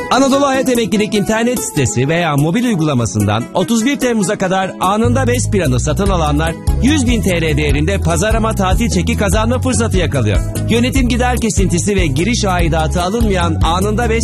Anadolu Hayat Emeklilik internet sitesi veya mobil uygulamasından 31 Temmuz'a kadar anında BES planı satın alanlar 100.000 TL değerinde pazarlama tatil çeki kazanma fırsatı yakalıyor. Yönetim gider kesintisi ve giriş aidatı alınmayan anında BES